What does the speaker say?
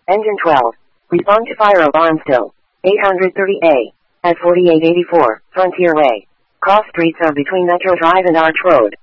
Engine 12. Respond to fire alarm still. 830A. At 4884, Frontier Way. Cross streets are between Metro Drive and Arch Road.